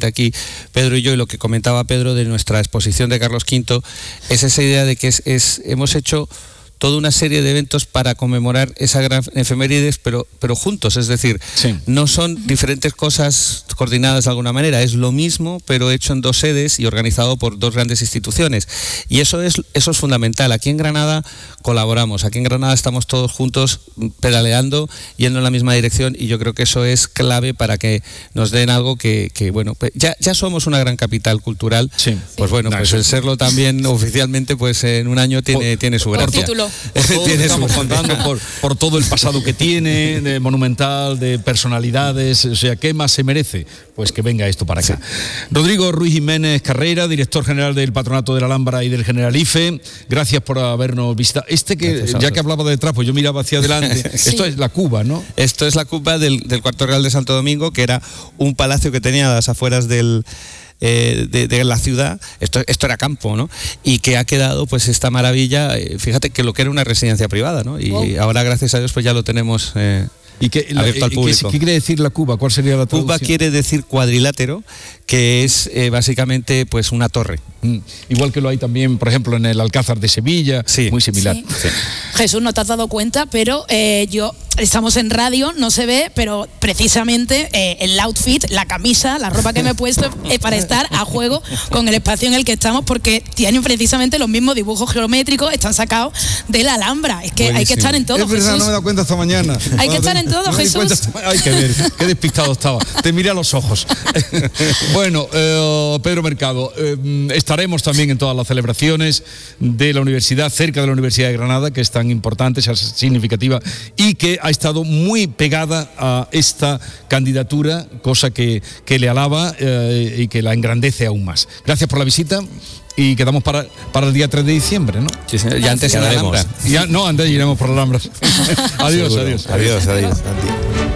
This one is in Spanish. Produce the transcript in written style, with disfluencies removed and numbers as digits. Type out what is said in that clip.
aquí Pedro y yo, y lo que comentaba Pedro de nuestra exposición de Carlos V, es esa idea de que hemos hecho toda una serie de eventos para conmemorar esa gran efemérides, pero juntos, es decir, no son diferentes cosas coordinadas de alguna manera, es lo mismo, pero hecho en dos sedes y organizado por dos grandes instituciones. Y eso es fundamental. Aquí en Granada colaboramos, aquí en Granada estamos todos juntos pedaleando, yendo en la misma dirección, y yo creo que eso es clave para que nos den algo que bueno, ya somos una gran capital cultural, pues bueno, pues el serlo también oficialmente, pues en un año tiene su gracia. Estamos contando por todo el pasado que tiene, de monumental, de personalidades, o sea, ¿qué más se merece? Pues que venga esto para acá. Rodrigo Ruiz Jiménez Carreira, director general del Patronato de la Alhambra y del Generalife, gracias por habernos visitado. Ya que hablaba de detrás, pues yo miraba hacia adelante, esto es la cuba, ¿no? Esto es la cuba del Cuarto Real de Santo Domingo, que era un palacio que tenía a las afueras de la ciudad. Esto era campo, ¿no? Y que ha quedado pues esta maravilla, fíjate que lo que era una residencia privada, ¿no? Y ahora, gracias a Dios, pues ya lo tenemos abierto al público. ¿Qué quiere decir la cuba? ¿Cuál sería la traducción? Cuba quiere decir cuadrilátero, que es básicamente pues una torre. Igual que lo hay también, por ejemplo, en el Alcázar de Sevilla, muy similar. Sí. Jesús, no te has dado cuenta, pero estamos en radio, no se ve, pero precisamente el outfit, la camisa, la ropa que me he puesto es para estar a juego con el espacio en el que estamos, porque tienen precisamente los mismos dibujos geométricos, están sacados de la Alhambra. Es que buenísimo. Hay que estar en todo, es verdad, Jesús. No me he dado cuenta hasta mañana. Hay que estar en todo, Jesús. Hay que ver, qué despistado estaba. Te miré a los ojos. Bueno, Pedro Mercado, estaremos también en todas las celebraciones de la universidad, cerca de la Universidad de Granada, que es tan importante, es significativa, y que ha estado muy pegada a esta candidatura, cosa que le alaba y que la engrandece aún más. Gracias por la visita. Y quedamos para el día 3 de diciembre, ¿no? Sí, señor. Ya antes en la Alhambra. Antes iremos por la Alhambra. Adiós. Adiós.